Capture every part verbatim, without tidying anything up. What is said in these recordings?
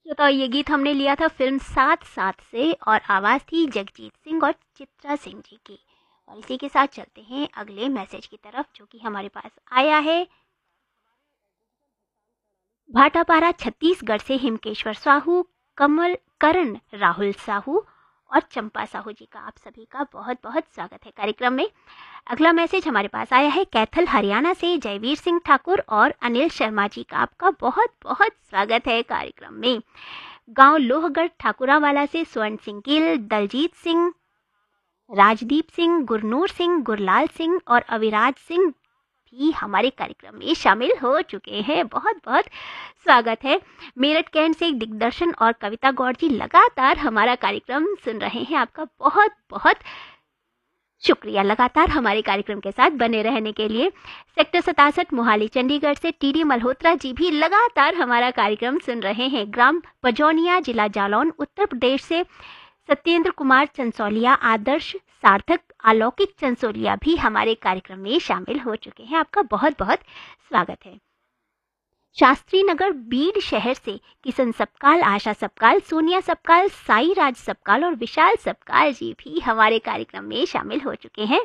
श्रोताओ, ये गीत हमने लिया था फिल्म साथ साथ से और आवाज़ थी जगजीत सिंह और चित्रा सिंह जी की। और इसी के साथ चलते हैं अगले मैसेज की तरफ, जो कि हमारे पास आया है भाटापारा छत्तीसगढ़ से हिमकेश्वर साहू, कमल करण राहुल साहू और चंपा साहू जी का। आप सभी का बहुत बहुत स्वागत है कार्यक्रम में। अगला मैसेज हमारे पास आया है कैथल हरियाणा से जयवीर सिंह ठाकुर और अनिल शर्मा जी का। आपका बहुत बहुत स्वागत है कार्यक्रम में। गांव लोहगढ़ ठाकुरावाला से स्वर्ण सिंह गिल, दलजीत सिंह, राजदीप सिंह, गुरनूर सिंह, गुरलाल सिंह और अविराज सिंह भी हमारे कार्यक्रम में शामिल हो चुके हैं। बहुत बहुत स्वागत है। मेरठ कैंट से दिग्दर्शन और कविता गौड़ जी लगातार हमारा कार्यक्रम सुन रहे हैं। आपका बहुत बहुत शुक्रिया लगातार हमारे कार्यक्रम के साथ बने रहने के लिए। सेक्टर सतासठ मोहाली चंडीगढ़ से टीडी मल्होत्रा जी भी लगातार हमारा कार्यक्रम सुन रहे हैं। ग्राम पजौनिया, जिला जालौन, उत्तर प्रदेश से सत्येंद्र कुमार चंसौलिया, आदर्श सार्थक, अलौकिक चंसौलिया भी हमारे कार्यक्रम में शामिल हो चुके हैं। आपका बहुत बहुत स्वागत है। शास्त्री नगर बीड शहर से किशन सपकाल, आशा सपकाल, सोनिया सपकाल, साई राज सपकाल और विशाल सपकाल जी भी हमारे कार्यक्रम में शामिल हो चुके हैं।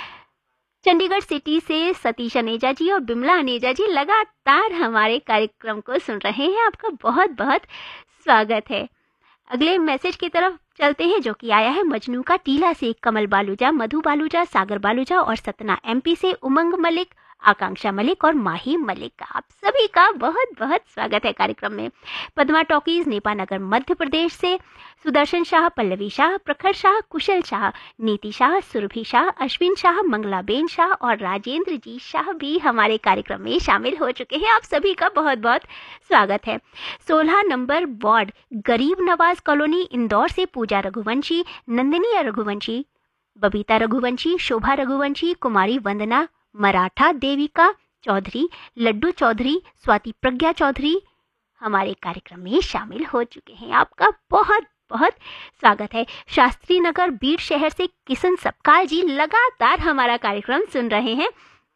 चंडीगढ़ सिटी से सतीश अनेजा जी और बिमला अनेजा जी लगातार हमारे कार्यक्रम को सुन रहे हैं। आपका बहुत बहुत स्वागत है। अगले मैसेज की तरफ चलते हैं, जो कि आया है मजनू का टीला से कमल बालूजा, मधु बालूजा, सागर बालूजा और सतना एमपी से उमंग मलिक, आकांक्षा मलिक और माही मलिक का। आप सभी का बहुत बहुत स्वागत है कार्यक्रम में। पद्मा टॉकीज नेपानगर मध्य प्रदेश से सुदर्शन शाह, पल्लवी शाह, प्रखर शाह, कुशल शाह, नीति शाह, सुरभि शाह, अश्विन शाह, मंगलाबेन शाह और राजेंद्र जी शाह भी हमारे कार्यक्रम में शामिल हो चुके हैं। आप सभी का बहुत बहुत स्वागत है। सोलह नंबर वार्ड गरीब नवाज कॉलोनी इंदौर से पूजा रघुवंशी, नंदिनी रघुवंशी, बबीता रघुवंशी, शोभा रघुवंशी, कुमारी वंदना मराठा, देविका चौधरी, लड्डू चौधरी, स्वाति प्रज्ञा चौधरी हमारे कार्यक्रम में शामिल हो चुके हैं। आपका बहुत बहुत स्वागत है। शास्त्री नगर बीड शहर से किशन सपकाल जी लगातार हमारा कार्यक्रम सुन रहे हैं।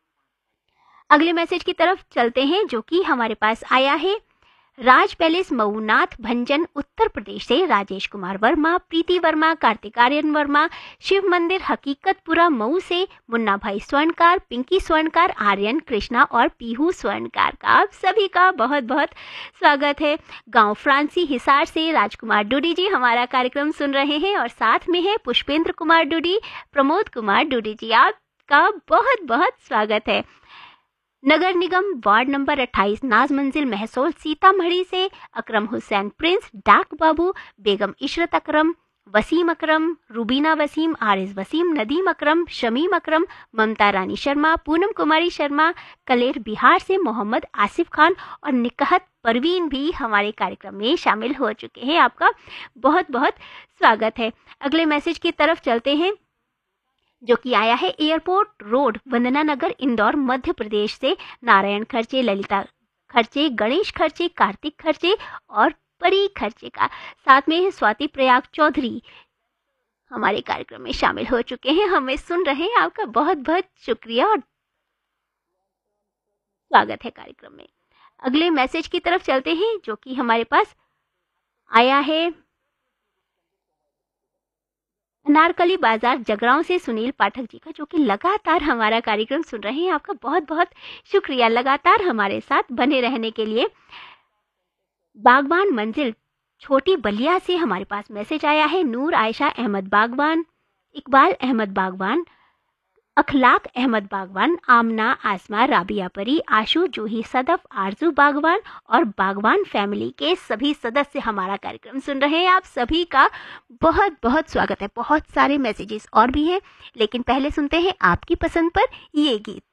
अगले मैसेज की तरफ चलते हैं, जो कि हमारे पास आया है राज पैलेस मऊनाथ भंजन उत्तर प्रदेश से राजेश कुमार वर्मा, प्रीति वर्मा, कार्तिक आर्यन वर्मा, शिव मंदिर हकीकतपुरा मऊ से मुन्ना भाई स्वर्णकार, पिंकी स्वर्णकार, आर्यन कृष्णा और पीहू स्वर्णकार का। आप सभी का बहुत बहुत स्वागत है। गांव फ्रांसी हिसार से राजकुमार डूडी जी हमारा कार्यक्रम सुन रहे हैं और साथ में है पुष्पेंद्र कुमार डूडी, प्रमोद कुमार डूडी जी। आपका बहुत बहुत स्वागत है। नगर निगम वार्ड नंबर अट्ठाईस नाज मंजिल महसोल सीतामढ़ी से अकरम हुसैन प्रिंस, डाक बाबू, बेगम इशरत अकरम, वसीम अकरम, रुबीना वसीम, आरिज वसीम, नदीम अकरम, शमीम अकरम, ममता रानी शर्मा, पूनम कुमारी शर्मा, कलेर बिहार से मोहम्मद आसिफ खान और निकहत परवीन भी हमारे कार्यक्रम में शामिल हो चुके हैं। आपका बहुत बहुत स्वागत है। अगले मैसेज की तरफ चलते हैं, जो कि आया है एयरपोर्ट रोड वंदना नगर इंदौर मध्य प्रदेश से नारायण खर्चे, ललिता खर्चे, गणेश खर्चे, कार्तिक खर्चे और परी खर्चे का। साथ में है स्वाति प्रयाग चौधरी हमारे कार्यक्रम में शामिल हो चुके हैं, हमें सुन रहे हैं। आपका बहुत बहुत शुक्रिया और स्वागत है कार्यक्रम में। अगले मैसेज की तरफ चलते हैं, जो कि हमारे पास आया है अनारकली बाजार जगरांव से सुनील पाठक जी का, जो कि लगातार हमारा कार्यक्रम सुन रहे हैं। आपका बहुत बहुत शुक्रिया लगातार हमारे साथ बने रहने के लिए। बागवान मंजिल छोटी बलिया से हमारे पास मैसेज आया है नूर आयशा अहमद बागवान, इकबाल अहमद बागवान, अखलाक अहमद बागवान, आमना आसमा, राबिया परी, आशु जूही सदफ, आरजू बागवान और बागवान फैमिली के सभी सदस्य हमारा कार्यक्रम सुन रहे हैं। आप सभी का बहुत बहुत स्वागत है। बहुत सारे मैसेजेस और भी हैं, लेकिन पहले सुनते हैं आपकी पसंद पर ये गीत।